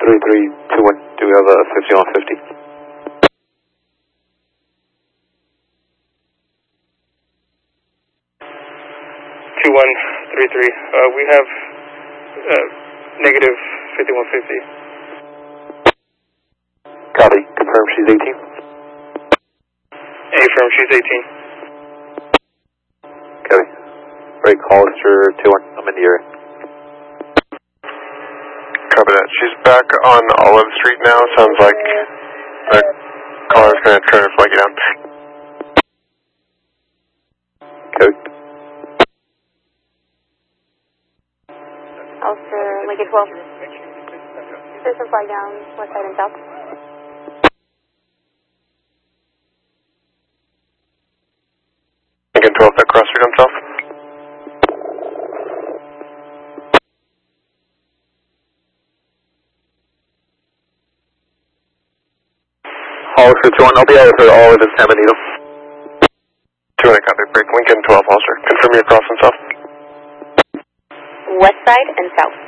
3321, do we have a 50 on 50? We have negative 5150. Copy, confirm she's 18. Affirm, she's 18. Copy. Break Hollister 21, I'm in the area. Copy that. She's back on Olive Street now. Sounds like the caller's going to turn her flag down. Code. Hollister, Lincoln 12. There's some flag down, west side and south. Lincoln 12, that cross street on south. Hollister 21, I'll be out with Olive and San Benito. 200, copy. Break Lincoln 12, Hollister. Confirm your cross on south. West side and south.